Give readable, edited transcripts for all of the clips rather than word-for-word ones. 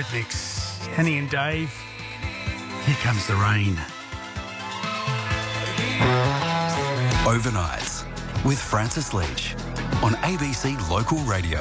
Eurythmics. Henny and Dave, here comes the rain. Overnights with Francis Leach on ABC Local Radio.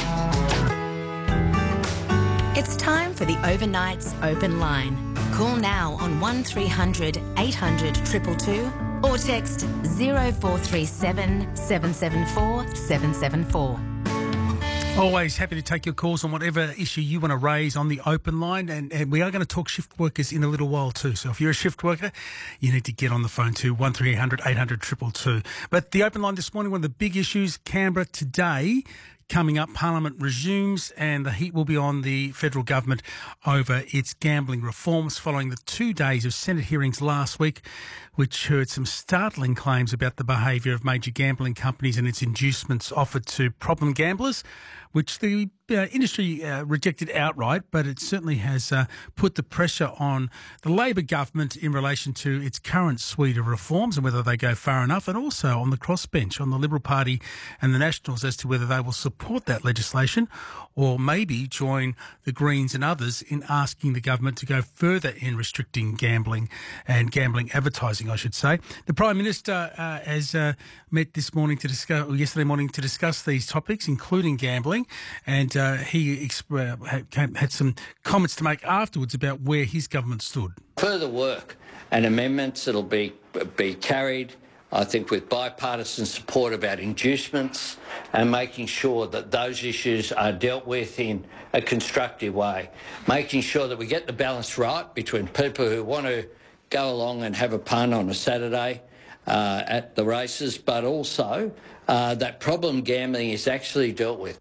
It's time for the Overnights Open Line. Call now on 1300 800 222 or text 0437 774 774. Always happy to take your calls on whatever issue you want to raise on the open line. And we are going to talk shift workers in a little while too. So if you're a shift worker, you need to get on the phone to 1300 800 222. But the open line this morning, one of the big issues, Canberra today. Coming up, Parliament resumes and the heat will be on the federal government over its gambling reforms following the 2 days of Senate hearings last week, which heard some startling claims about the behaviour of major gambling companies and its inducements offered to problem gamblers, which the industry rejected outright, but it certainly has put the pressure on the Labor government in relation to its current suite of reforms and whether they go far enough, and also on the crossbench, on the Liberal Party and the Nationals, as to whether they will support that legislation or maybe join the Greens and others in asking the government to go further in restricting gambling and gambling advertising, I should say. The Prime Minister has met this morning to discuss, or yesterday morning, to discuss these topics, including gambling, and he had some comments to make afterwards about where his government stood. Further work and amendments that'll be carried, I think, with bipartisan support about inducements and making sure that those issues are dealt with in a constructive way, making sure that we get the balance right between people who want to go along and have a punt on a Saturday at the races, but also that problem gambling is actually dealt with.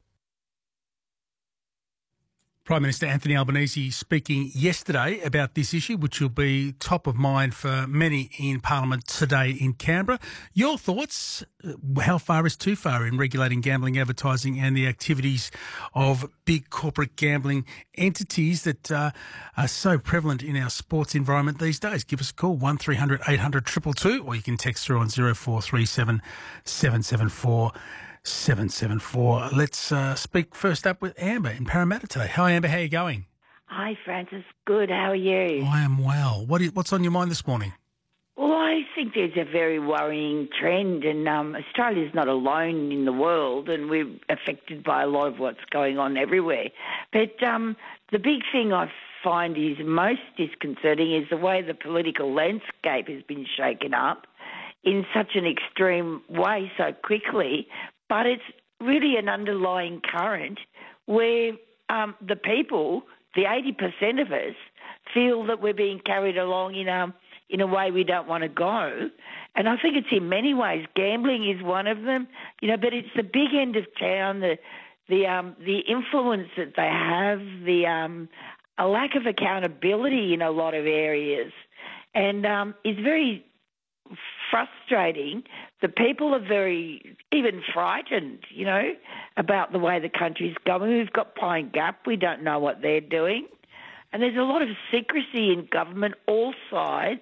Prime Minister Anthony Albanese speaking yesterday about this issue, which will be top of mind for many in Parliament today in Canberra. Your thoughts? How far is too far in regulating gambling advertising and the activities of big corporate gambling entities that are so prevalent in our sports environment these days? Give us a call, 1300 800 222, or you can text through on 0437 774 774. Let's speak first up with Amber in Parramatta today. Hi, Amber. How are you going? Hi, Francis. Good. How are you? I am well. What's on your mind this morning? Well, I think there's a very worrying trend, and Australia's not alone in the world, and we're affected by a lot of what's going on everywhere. But the big thing I find is most disconcerting is the way the political landscape has been shaken up in such an extreme way so quickly. But it's really an underlying current where the people, the 80% of us, feel that we're being carried along in a way we don't want to go. And I think it's in many ways. Gambling is one of them, but it's the big end of town, the influence that they have, a lack of accountability in a lot of areas. And it's very frustrating. The people are very even frightened, about the way the country's going. We've got Pine Gap. We don't know what they're doing. And there's a lot of secrecy in government, all sides,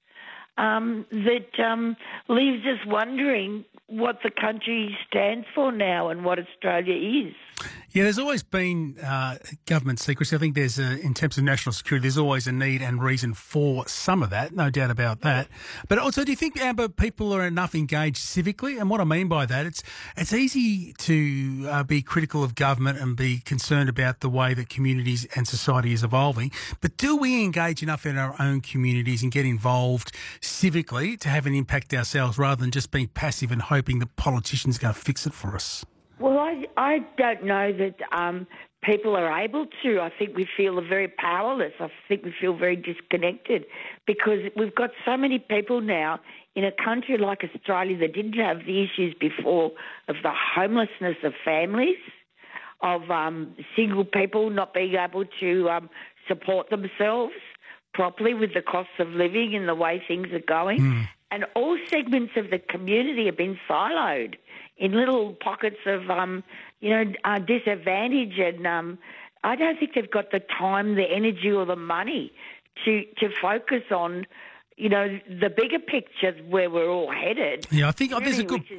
that leaves us wondering what the country stands for now and what Australia is. Yeah, there's always been government secrecy. I think there's, in terms of national security, there's always a need and reason for some of that, no doubt about that. But also, do you think, Amber, people are enough engaged civically? And what I mean by that, it's easy to be critical of government and be concerned about the way that communities and society is evolving. But do we engage enough in our own communities and get involved civically to have an impact ourselves rather than just being passive and hoping that politicians are going to fix it for us? Well, I don't know that people are able to. I think we feel very powerless. I think we feel very disconnected because we've got so many people now in a country like Australia that didn't have the issues before of the homelessness of families, of single people not being able to support themselves properly with the cost of living and the way things are going. And all segments of the community have been siloed in little pockets of, disadvantage. And I don't think they've got the time, the energy or the money to focus on, the bigger picture where we're all headed. Yeah, I think there's a good